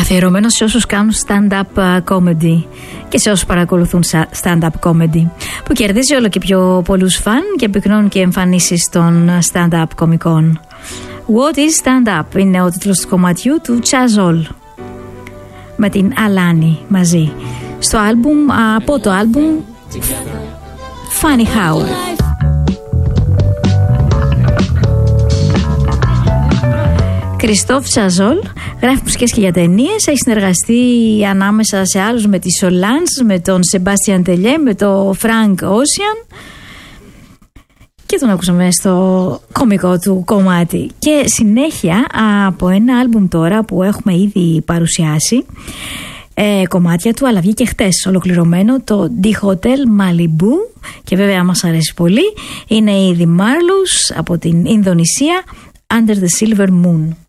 Αφιερωμένο σε όσους κάνουν stand-up comedy και σε όσους παρακολουθούν stand-up comedy, που κερδίζει όλο και πιο πολλούς φαν και πυκνώνουν και εμφανίσεις των stand-up κομικών. What is stand-up είναι ο τίτλος του κομματιού του Chazol με την Alani μαζί στο άλμπουμ, από το άλμπουμ Funny How. Κριστόφ Τσαζόλ γράφει μουσικές και για ταινίες. Έχει συνεργαστεί ανάμεσα σε άλλους με τη Solange, με τον Σεμπάστιαν Τελιέ, με τον Φρανκ Όσιαν, και τον ακούσαμε στο κομικό του κομμάτι. Και συνέχεια από ένα άλμπουμ τώρα που έχουμε ήδη παρουσιάσει κομμάτια του, αλλά βγήκε χτες ολοκληρωμένο, το The Hotel Malibu, και βέβαια μας αρέσει πολύ, είναι η The Marlous από την Ινδονησία, Under the Silver Moon.